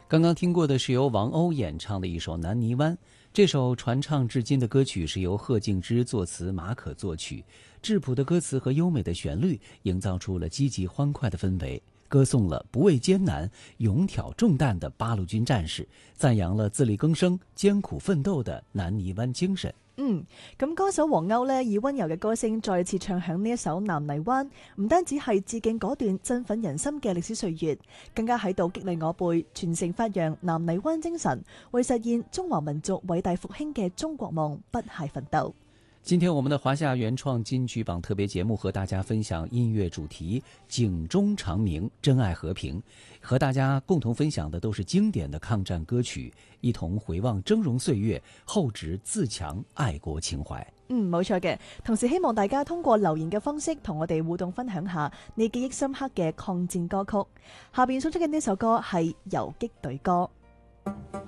刚刚听过的是由王鸥演唱的一首《南泥湾》，这首传唱至今的歌曲是由贺敬之作词，马可作曲，质朴的歌词和优美的旋律营造出了积极欢快的氛圍，歌颂了不畏艱難、勇挑重擔的八路軍戰士，讚揚了自力更生、艱苦奮鬥的南泥灣精神。 咁歌手黃歐呢，以溫柔嘅歌聲再次唱響呢一首《南泥灣》，唔單止係致敬嗰段振奮人心嘅歷史歲月，更加喺度激勵我輩傳承發揚南泥灣精神，為實現中華民族偉大復興嘅中國夢不懈奮鬥。 今天我們的華夏原創金曲榜特別節目和大家分享音樂主題警鐘長鳴，真愛和平，和大家共同分享的都是經典的抗戰歌曲，一同回望峥嵘歲月，厚植自強愛國情懷。 冇錯嘅，同時希望大家通過留言嘅方式同我哋互動分享下你記憶深刻嘅抗戰歌曲。下邊送出嘅呢首歌係游擊隊歌。